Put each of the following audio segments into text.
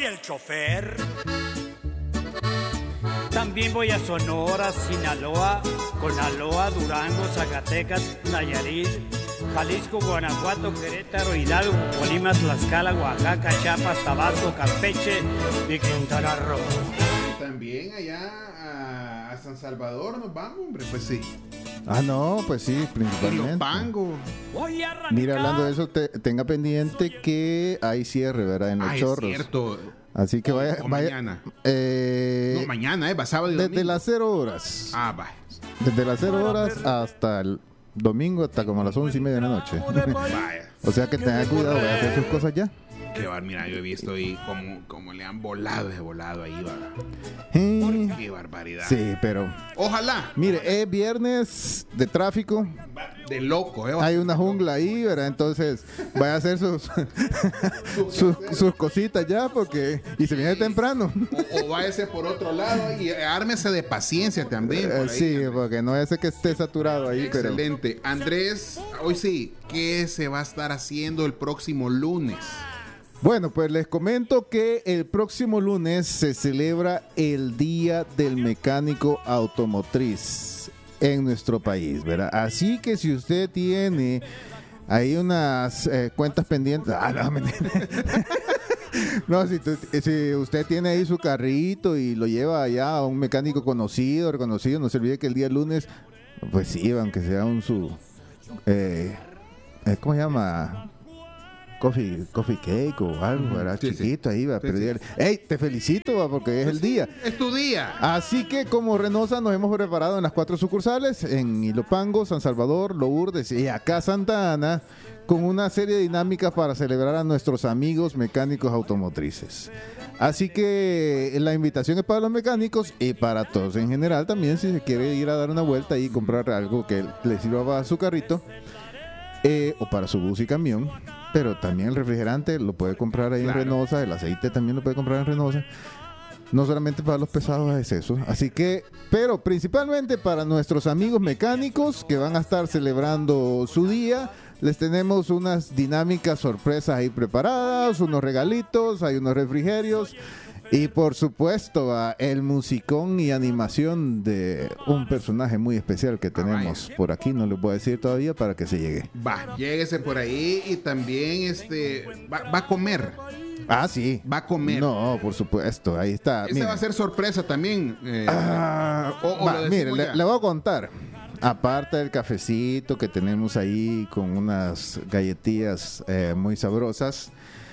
el chofer. También voy a Sonora, Sinaloa, Conaloa, Durango, Zacatecas, Nayarit, Jalisco, Guanajuato, Querétaro, Hidalgo, Colima, Tlaxcala, Oaxaca, Chiapas, Tabasco, Campeche y Quintana Roo. También allá a San Salvador nos vamos, hombre, pues sí. Ah, no, pues sí, principalmente. Ilopango. Mira, hablando de eso, tenga pendiente que hay cierre, ¿verdad? En Los Chorros. Es cierto. Así que vaya. Mañana. No, mañana, va sábado y desde domingo. las 0 horas. Va. Desde las 0 horas hasta el domingo, hasta como a las 11:30 de la noche. Vaya. O sea que tenga cuidado, vaya a hacer sus cosas ya. Qué bar, mira, yo he visto ahí como le han volado ahí, va. Qué barbaridad. Sí, pero ojalá. mire, es viernes de tráfico. De loco, Hay una jungla ahí, ¿verdad? Entonces, vaya a hacer sus cositas ya, porque. Y se viene temprano. O váyase por otro lado y ármese de paciencia también. Por ahí, sí, Andrés. porque no es que esté saturado ahí. Excelente. Pero... Andrés, hoy sí, ¿qué se va a estar haciendo el próximo lunes? Bueno, pues les comento que el próximo lunes se celebra el Día del Mecánico Automotriz en nuestro país, ¿verdad? Así que si usted tiene ahí unas cuentas pendientes... No, si usted tiene ahí su carrito y lo lleva allá a un mecánico conocido, reconocido, no se olvide que el día lunes, pues sí, aunque sea ¿cómo se llama? Coffee cake o algo, ¿verdad? Sí, chiquito sí. ahí, va. Sí, Pero sí. Hey, te felicito, va, porque es el día. Es tu día. Así que como Renosa nos hemos preparado en las 4 sucursales, en Ilopango, San Salvador, Lourdes y acá Santa Ana, con una serie de dinámicas para celebrar a nuestros amigos mecánicos automotrices. Así que la invitación es para los mecánicos y para todos en general también, si se quiere ir a dar una vuelta y comprar algo que le sirva para su carrito o para su bus y camión. Pero también el refrigerante lo puede comprar ahí en Renosa, el aceite también lo puede comprar en Renosa. No solamente para los pesados es eso. Así que, pero principalmente para nuestros amigos mecánicos que van a estar celebrando su día, les tenemos unas dinámicas sorpresas ahí preparadas, unos regalitos, hay unos refrigerios. Y por supuesto, el musicón y animación de un personaje muy especial que tenemos por aquí, no les voy a decir todavía para que se llegue. Va, lléguese por ahí y también va a comer. Ah, sí. Va a comer. No, por supuesto, ahí está. Esa va a ser sorpresa también. Mire, le voy a contar. Aparte del cafecito que tenemos ahí con unas galletillas muy sabrosas,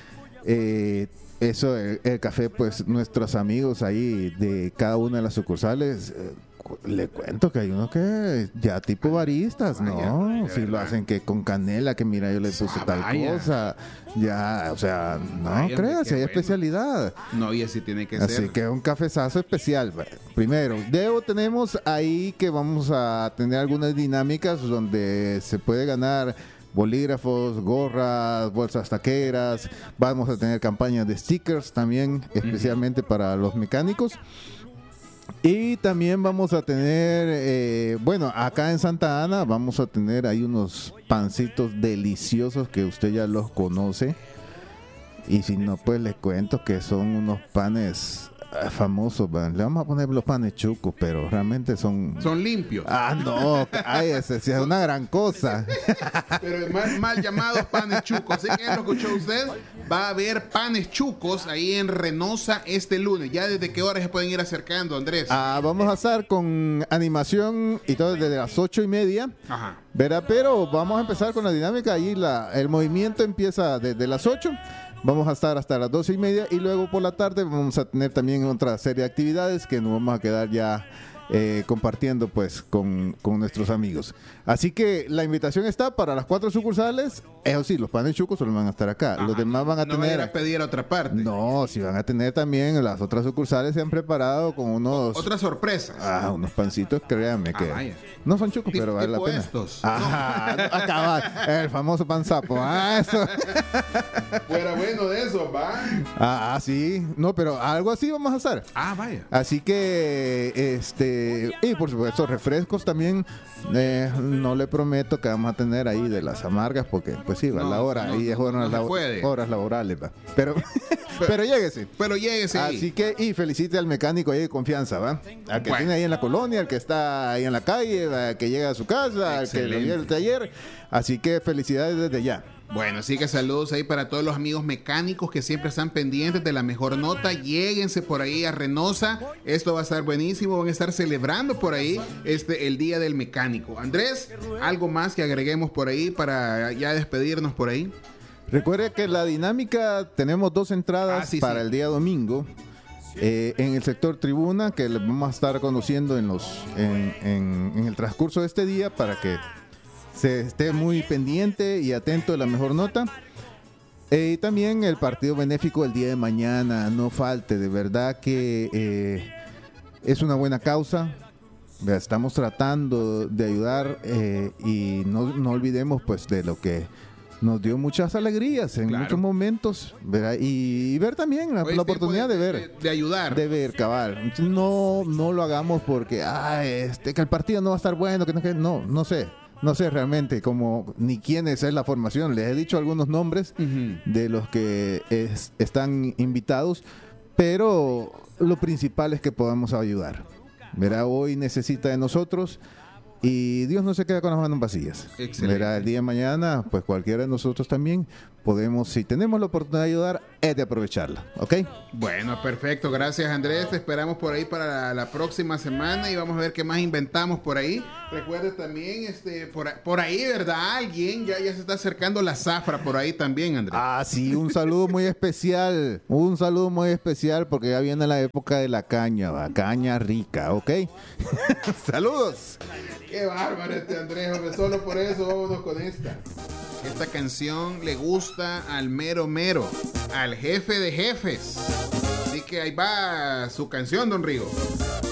eso, el café, pues nuestros amigos ahí de cada una de las sucursales, le cuento que hay unos que ya tipo baristas, ¿no? Si lo hacen que con canela, que mira, yo le puse tal cosa, ya, o sea, no creas, si hay especialidad. No, y así tiene que ser. Así que es un cafezazo especial. Primero, tenemos ahí que vamos a tener algunas dinámicas donde se puede ganar bolígrafos, gorras, bolsas taqueras. Vamos a tener campañas de stickers también, especialmente para los mecánicos. Y también vamos a tener, acá en Santa Ana vamos a tener ahí unos pancitos deliciosos que usted ya los conoce. Y si no, pues les cuento que son unos panes famosos, ¿verdad? Le vamos a poner los panes chucos, pero realmente son limpios. Ah, no, ese es una gran cosa. Pero mal llamados panes chucos. Así que lo escuchó usted. Va a haber panes chucos ahí en Renosa este lunes. ¿Ya desde qué hora se pueden ir acercando, Andrés? Vamos a estar con animación y todo desde las 8:30. Ajá. ¿Verdad? Pero vamos a empezar con la dinámica. Ahí el movimiento empieza desde las 8. Vamos a estar hasta las 12:30 y luego por la tarde vamos a tener también otra serie de actividades que nos vamos a quedar ya compartiendo pues con nuestros amigos. Así que la invitación está para las 4 sucursales. Eso sí, los panes chucos solo van a estar acá. Los demás van a tener... No van a pedir a otra parte. No, si van a tener también, las otras sucursales se han preparado con unos... Otras sorpresas. Unos pancitos, créanme que... Vaya. No son chucos, pero vale la pena. Estos. Acaba, el famoso pan sapo. Eso. Fuera bueno de eso, va. Sí. No, pero algo así vamos a hacer. Vaya. Así que, Y por supuesto, refrescos también. No le prometo que vamos a tener ahí de las amargas, porque pues sí, va la hora. Y es horas laborales, va. Pero lléguese. Pero lléguese ahí. Así que, y felicite al mecánico ahí de confianza, ¿va? Al que tiene ahí en la colonia, al que está ahí en la calle, al que llega a su casa, al que lo lleva al taller. Así que felicidades desde ya. Bueno, así que saludos ahí para todos los amigos mecánicos que siempre están pendientes de la mejor nota. Lléguense por ahí a Reynosa. Esto va a estar buenísimo. Van a estar celebrando por ahí el Día del Mecánico. Andrés, ¿algo más que agreguemos por ahí para ya despedirnos por ahí? Recuerde que la dinámica, tenemos 2 entradas para el día domingo. En el sector tribuna, que les vamos a estar conociendo en el transcurso de este día, para que se esté muy pendiente y atento de la mejor nota. Y también el partido benéfico el día de mañana, no falte, de verdad que es una buena causa. Estamos tratando de ayudar y no olvidemos pues de lo que nos dio muchas alegrías en muchos momentos, ¿verdad? Y ver también la oportunidad de ver. De ayudar. De ver, cabal. No lo hagamos porque que el partido no va a estar bueno, no sé. No sé realmente ni quiénes es la formación. Les he dicho algunos nombres de los que están invitados, pero lo principal es que podamos ayudar. Verá, hoy necesita de nosotros y Dios no se queda con las manos vacías. Verá, el día de mañana, pues cualquiera de nosotros también podemos, si tenemos la oportunidad de ayudar, es de aprovecharla, ¿ok? Bueno, perfecto, gracias Andrés, te esperamos por ahí para la próxima semana y vamos a ver qué más inventamos por ahí. Recuerda también, por ahí, ¿verdad? Alguien ya se está acercando la zafra por ahí también, Andrés. Sí, un saludo muy especial, porque ya viene la época de la caña, caña rica, ¿ok? Saludos. Qué bárbaro Andrés, hombre, solo por eso vámonos con esta. Esta canción le gusta al mero, al jefe de jefes. Así que ahí va su canción, don Rigo.